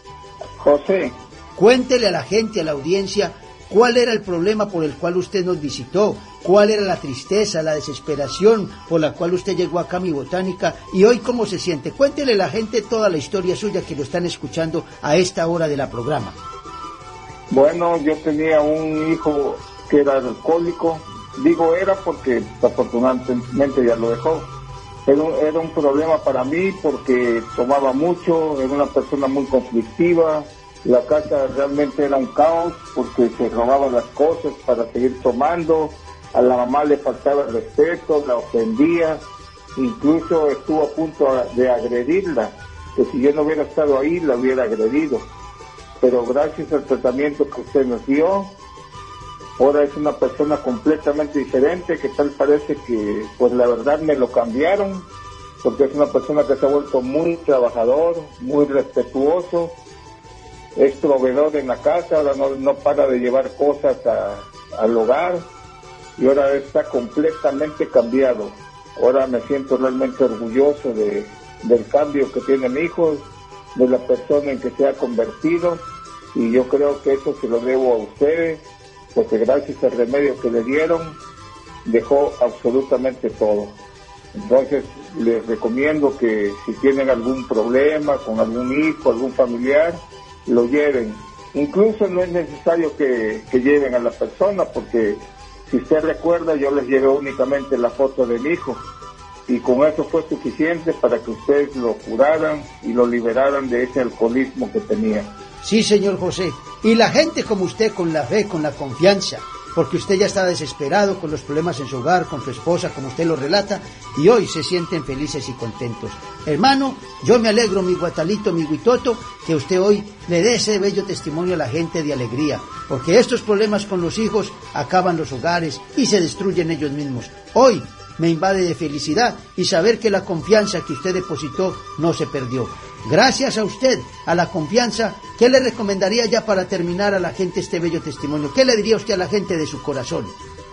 José. Cuéntele a la gente, a la audiencia, cuál era el problema por el cual usted nos visitó, cuál era la tristeza, la desesperación por la cual usted llegó acá a mi botánica y hoy cómo se siente. Cuéntele a la gente toda la historia suya que lo están escuchando a esta hora de la programa. Bueno, yo tenía un hijo que era alcohólico, digo era porque afortunadamente ya lo dejó. Era un problema para mí porque tomaba mucho, era una persona muy conflictiva. La casa realmente era un caos porque se robaban las cosas para seguir tomando. A la mamá le faltaba el respeto, la ofendía, incluso estuvo a punto de agredirla, que si yo no hubiera estado ahí la hubiera agredido. Pero gracias al tratamiento que usted nos dio, ahora es una persona completamente diferente, que tal parece que pues la verdad me lo cambiaron, porque es una persona que se ha vuelto muy trabajador, muy respetuoso, es proveedor en la casa, ahora no para de llevar cosas al hogar y ahora está completamente cambiado. Ahora me siento realmente orgulloso del cambio que tiene mi hijo, de la persona en que se ha convertido, y yo creo que eso se lo debo a ustedes, porque gracias al remedio que le dieron dejó absolutamente todo. Entonces les recomiendo que si tienen algún problema con algún hijo, algún familiar, lo lleven. Incluso no es necesario que lleven a la persona, porque si usted recuerda, yo les llevé únicamente la foto de mi hijo y con eso fue suficiente para que ustedes lo curaran y lo liberaran de ese alcoholismo que tenía. Sí, señor José, y la gente como usted, con la fe, con la confianza, porque usted ya está desesperado con los problemas en su hogar, con su esposa, como usted lo relata, y hoy se sienten felices y contentos. Hermano, yo me alegro, mi Guatalito, mi Huitoto, que usted hoy le dé ese bello testimonio a la gente de alegría, porque estos problemas con los hijos acaban los hogares y se destruyen ellos mismos. Hoy me invade de felicidad y saber que la confianza que usted depositó no se perdió. Gracias a usted, a la confianza, ¿qué le recomendaría ya para terminar a la gente este bello testimonio? ¿Qué le diría usted a la gente de su corazón?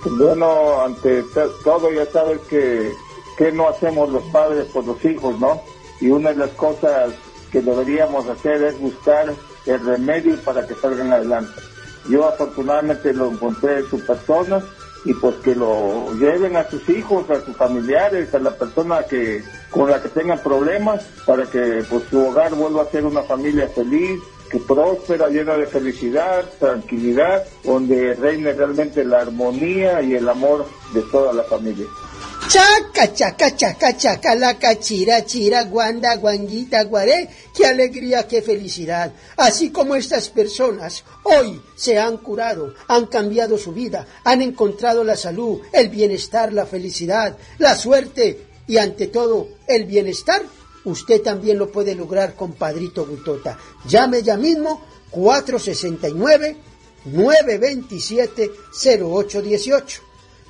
Bueno, ante todo ya sabes que no hacemos los padres por los hijos, ¿no? Y una de las cosas que deberíamos hacer es buscar el remedio para que salgan adelante. Yo afortunadamente lo encontré en su persona y pues que lo lleven a sus hijos, a sus familiares, a la persona con la que tengan problemas, para que pues su hogar vuelva a ser una familia feliz, que próspera, llena de felicidad, tranquilidad, donde reine realmente la armonía y el amor de toda la familia. Chaca, chaca, chaca, chaca, la cachira, chira, guanda, guanguita, guaré, qué alegría, qué felicidad. Así como estas personas hoy se han curado, han cambiado su vida, han encontrado la salud, el bienestar, la felicidad, la suerte y ante todo el bienestar, usted también lo puede lograr, compadrito Gutota. Llame ya mismo 469-927-0818.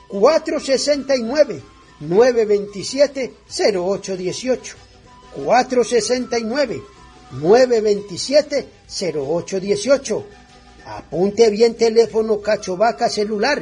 469-927-0818. 469-927-0818. Apunte bien teléfono Cachovaca celular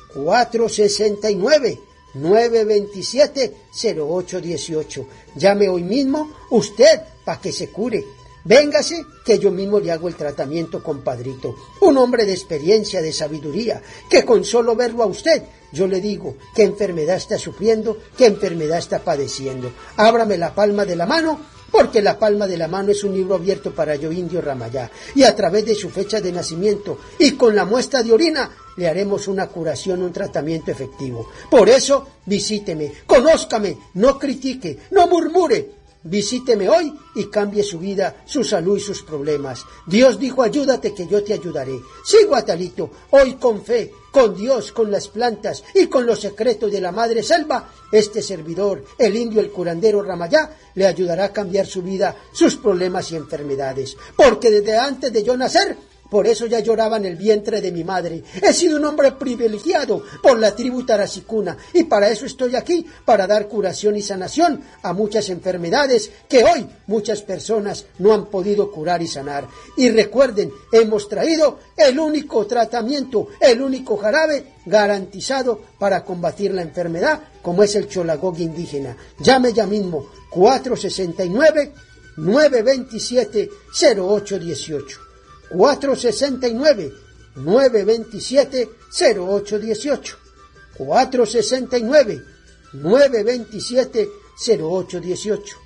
469-927-0818. Llame hoy mismo usted para que se cure. Véngase que yo mismo le hago el tratamiento, compadrito. Un hombre de experiencia, de sabiduría, que con solo verlo a usted, yo le digo qué enfermedad está sufriendo, qué enfermedad está padeciendo. Ábrame la palma de la mano, porque la palma de la mano es un libro abierto para yo, indio Ramayá. Y a través de su fecha de nacimiento y con la muestra de orina, le haremos una curación, un tratamiento efectivo. Por eso, visíteme, conózcame, no critique, no murmure. Visíteme hoy y cambie su vida, su salud y sus problemas. Dios dijo, ayúdate que yo te ayudaré. Sí, Guatalito, hoy con fe, con Dios, con las plantas y con los secretos de la Madre Selva, este servidor, el indio, el curandero Ramayá, le ayudará a cambiar su vida, sus problemas y enfermedades. Porque desde antes de yo nacer, por eso ya lloraba en el vientre de mi madre. He sido un hombre privilegiado por la tribu Tarasicuna y para eso estoy aquí, para dar curación y sanación a muchas enfermedades que hoy muchas personas no han podido curar y sanar. Y recuerden, hemos traído el único tratamiento, el único jarabe garantizado para combatir la enfermedad, como es el Cholagog indígena. Llame ya mismo 469-927-0818. 469-927-0818. 469-927-0818.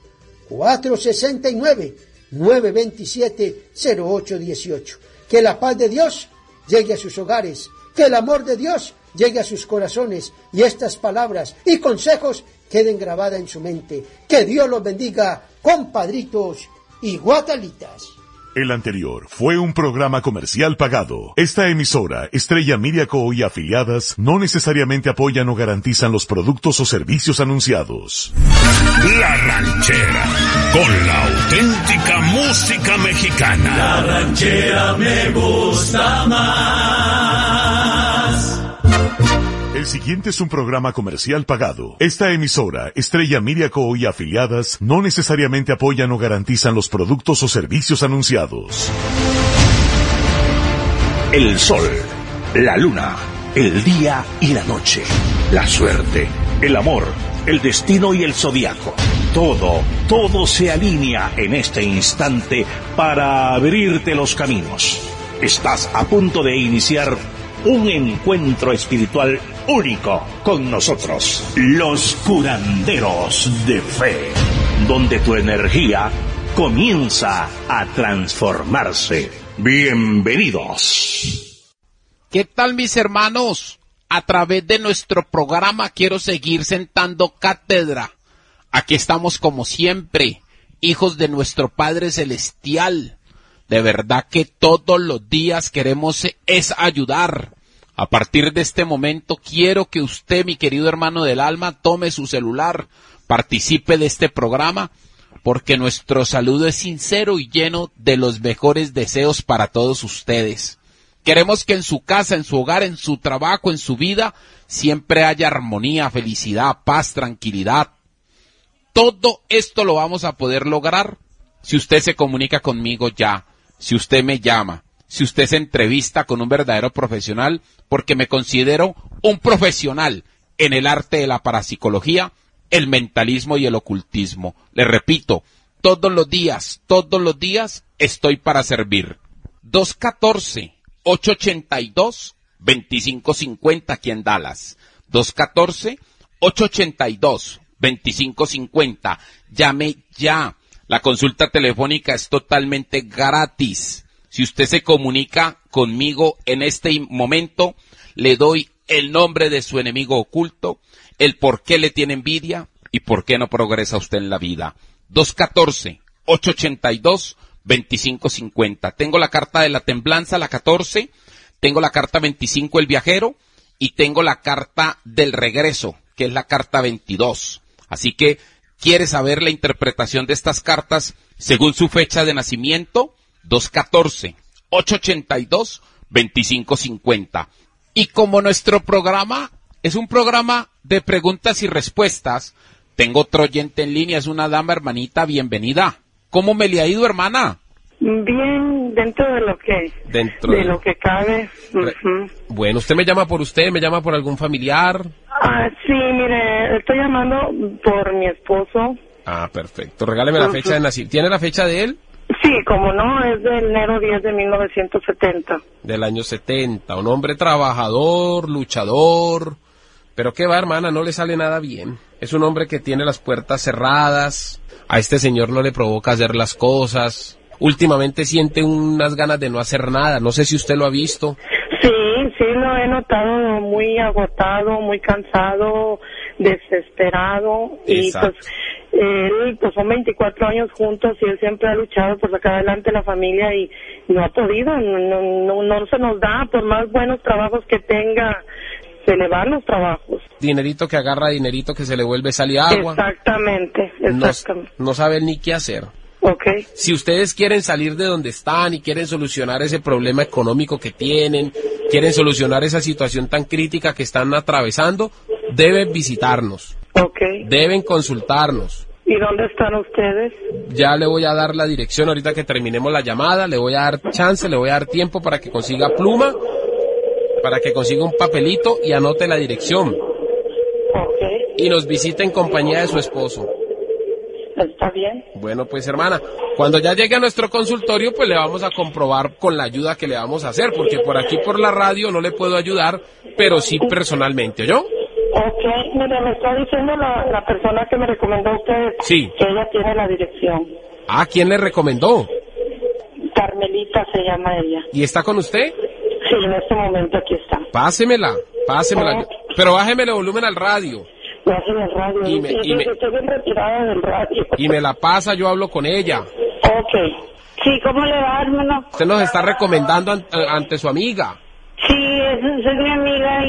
469-927-0818. Que la paz de Dios llegue a sus hogares, que el amor de Dios llegue a sus corazones y estas palabras y consejos queden grabadas en su mente. Que Dios los bendiga, compadritos y guatalitas. El anterior fue un programa comercial pagado. Esta emisora, Estrella Miriaco y afiliadas, no necesariamente apoyan o garantizan los productos o servicios anunciados. La Ranchera, con la auténtica música mexicana. La ranchera me gusta más. El siguiente es un programa comercial pagado. Esta emisora, Estrella Miriaco y afiliadas, no necesariamente apoyan o garantizan los productos o servicios anunciados. El sol, la luna, el día y la noche, la suerte, el amor, el destino y el zodiaco. Todo se alinea en este instante para abrirte los caminos. Estás a punto de iniciar un encuentro espiritual único con nosotros, los curanderos de fe, donde tu energía comienza a transformarse. Bienvenidos. ¿Qué tal, mis hermanos? A través de nuestro programa quiero seguir sentando cátedra. Aquí estamos como siempre, hijos de nuestro Padre Celestial. De verdad que todos los días queremos es ayudar. A partir de este momento quiero que usted, mi querido hermano del alma, tome su celular, participe de este programa, porque nuestro saludo es sincero y lleno de los mejores deseos para todos ustedes. Queremos que en su casa, en su hogar, en su trabajo, en su vida, siempre haya armonía, felicidad, paz, tranquilidad. Todo esto lo vamos a poder lograr si usted se comunica conmigo ya, si usted me llama, si usted se entrevista con un verdadero profesional, porque me considero un profesional en el arte de la parapsicología, el mentalismo y el ocultismo. Le repito, todos los días estoy para servir. 214-882-2550 aquí en Dallas. 214-882-2550. Llame ya. La consulta telefónica es totalmente gratis. Si usted se comunica conmigo en este momento, le doy el nombre de su enemigo oculto, el por qué le tiene envidia y por qué no progresa usted en la vida. 214-882-2550. Tengo la carta de la templanza, la 14, tengo la carta 25, el viajero, y tengo la carta del regreso, que es la carta 22. Así que, ¿quiere saber la interpretación de estas cartas según su fecha de nacimiento? 214-882-2550. Y como nuestro programa es un programa de preguntas y respuestas, tengo otro oyente en línea, es una dama, hermanita, bienvenida. ¿Cómo me le ha ido, hermana? Bien, dentro de lo que cabe. Bueno, ¿usted me llama por usted, me llama por algún familiar? Sí, mire, estoy llamando por mi esposo. Perfecto. Regáleme la fecha de nacimiento. ¿Tiene la fecha de él? Sí, como no, es de enero 10 de 1970. Del año 70, un hombre trabajador, luchador, pero qué va, hermana, no le sale nada bien. Es un hombre que tiene las puertas cerradas, a este señor no le provoca hacer las cosas, últimamente siente unas ganas de no hacer nada, no sé si usted lo ha visto. Sí, lo he notado muy agotado, muy cansado, desesperado. Exacto. Y pues son 24 años juntos y él siempre ha luchado por sacar adelante la familia y no ha podido, no se nos da, por más buenos trabajos que tenga, se le van los trabajos. Dinerito que agarra, dinerito que se le vuelve sal y agua. Exactamente. No sabe ni qué hacer. Okay. Si ustedes quieren salir de donde están y quieren solucionar ese problema económico que tienen, quieren solucionar esa situación tan crítica que están atravesando, deben visitarnos. Okay. Deben consultarnos. ¿Y dónde están ustedes? Ya le voy a dar la dirección ahorita que terminemos la llamada, le voy a dar chance, le voy a dar tiempo para que consiga pluma, para que consiga un papelito y anote la dirección. Okay. Y nos visite en compañía de su esposo. ¿Está bien? Bueno, pues hermana, cuando ya llegue a nuestro consultorio, pues le vamos a comprobar con la ayuda que le vamos a hacer, porque por aquí por la radio no le puedo ayudar, pero sí personalmente, ¿oyó? Ok, mire, me está diciendo la persona que me recomendó a usted, sí, que ella tiene la dirección. Ah, ¿quién le recomendó? Carmelita se llama ella. ¿Y está con usted? Sí, en este momento aquí está. Pásemela. Pero bájeme el volumen al radio. Bájeme el radio. Estoy bien retirada del radio. Y me la pasa, yo hablo con ella. Ok. Sí, ¿cómo le va, hermano? Usted nos está recomendando ante su amiga. Sí, soy mi amiga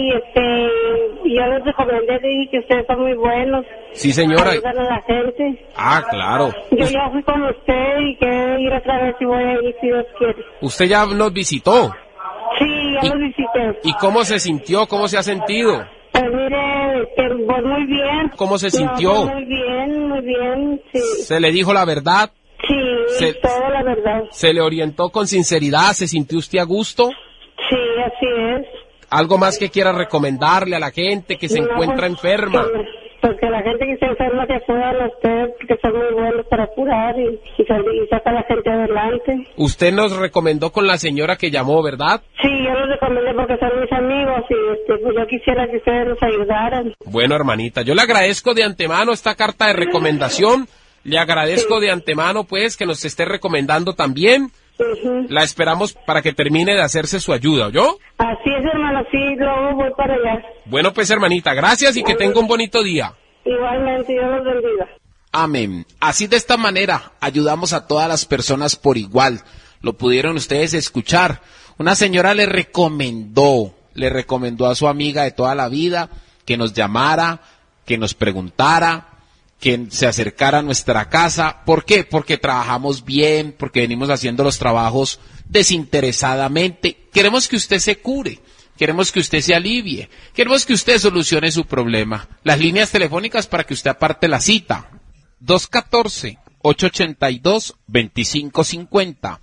y yo les recomendé, dije que ustedes son muy buenos. Sí, señora. Ayudan a la gente. Ah, claro. Yo ya fui con usted y quiero ir otra vez y voy a ir si Dios quiere. ¿Usted ya nos visitó? Sí, ya nos visité. ¿Y cómo se sintió? ¿Cómo se ha sentido? Pues mire, pues muy bien. ¿Cómo se sintió? Pues muy bien, sí. ¿Se le dijo la verdad? Sí, toda la verdad. ¿Se le orientó con sinceridad? ¿Se sintió usted a gusto? Sí, así es. ¿Algo más que quiera recomendarle a la gente que se encuentra enferma? Porque la gente que se enferma que acudan a usted, que son muy buenos para curar y saca a la gente adelante. Usted nos recomendó con la señora que llamó, ¿verdad? Sí, yo los recomendé porque son mis amigos y pues yo quisiera que ustedes nos ayudaran. Bueno, hermanita, yo le agradezco de antemano esta carta de recomendación. Le agradezco de antemano, pues, que nos esté recomendando también. La esperamos para que termine de hacerse su ayuda, ¿oyó? Así es, hermano, sí, luego voy para allá. Bueno, pues, hermanita, gracias y que tenga un bonito día. Igualmente, Dios los bendiga. Amén. Así de esta manera ayudamos a todas las personas por igual. Lo pudieron ustedes escuchar. Una señora le recomendó a su amiga de toda la vida que nos llamara, que nos preguntara, que se acercara a nuestra casa. ¿Por qué? Porque trabajamos bien, porque venimos haciendo los trabajos desinteresadamente. Queremos que usted se cure, queremos que usted se alivie, queremos que usted solucione su problema. Las líneas telefónicas para que usted aparte la cita. 214-882-2550.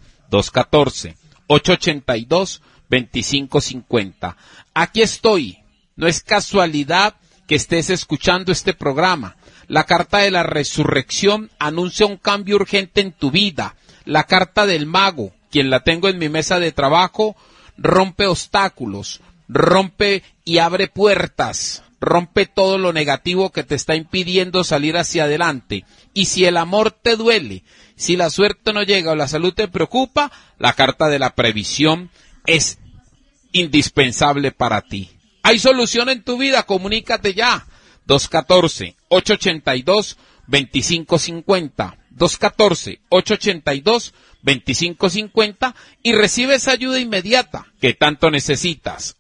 214-882-2550. Aquí estoy. No es casualidad que estés escuchando este programa. La carta de la resurrección anuncia un cambio urgente en tu vida. La carta del mago, quien la tengo en mi mesa de trabajo, rompe obstáculos, rompe y abre puertas, rompe todo lo negativo que te está impidiendo salir hacia adelante. Y si el amor te duele, si la suerte no llega o la salud te preocupa, la carta de la previsión es indispensable para ti. ¿Hay solución en tu vida? Comunícate ya. 214-882-2550. 214-882-2550 y recibe esa ayuda inmediata que tanto necesitas.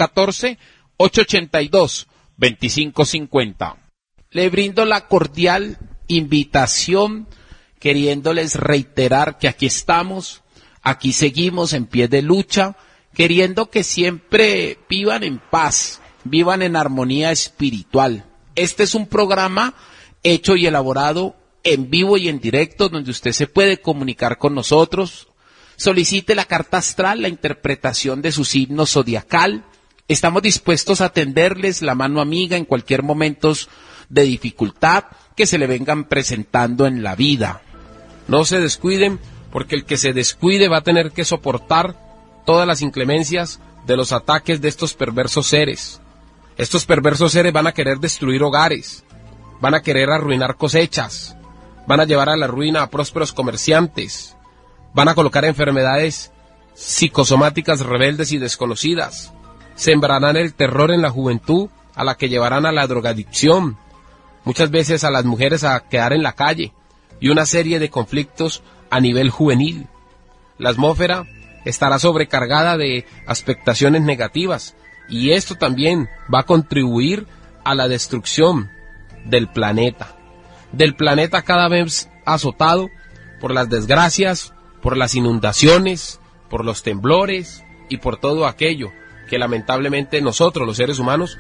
214-882-2550. Le brindo la cordial invitación, queriéndoles reiterar que aquí estamos, aquí seguimos en pie de lucha, queriendo que siempre vivan en paz, vivan en armonía espiritual. Este es un programa hecho y elaborado en vivo y en directo, donde usted se puede comunicar con nosotros. Solicite la carta astral, la interpretación de su signo zodiacal. Estamos dispuestos a tenderles la mano amiga en cualquier momento de dificultad que se le vengan presentando en la vida. No se descuiden, porque el que se descuide va a tener que soportar todas las inclemencias de los ataques de estos perversos seres. Estos perversos seres van a querer destruir hogares, van a querer arruinar cosechas, van a llevar a la ruina a prósperos comerciantes, van a colocar enfermedades psicosomáticas rebeldes y desconocidas, sembrarán el terror en la juventud a la que llevarán a la drogadicción, muchas veces a las mujeres a quedar en la calle, y una serie de conflictos a nivel juvenil. La atmósfera estará sobrecargada de expectaciones negativas, y esto también va a contribuir a la destrucción del planeta cada vez azotado por las desgracias, por las inundaciones, por los temblores y por todo aquello que lamentablemente nosotros, los seres humanos,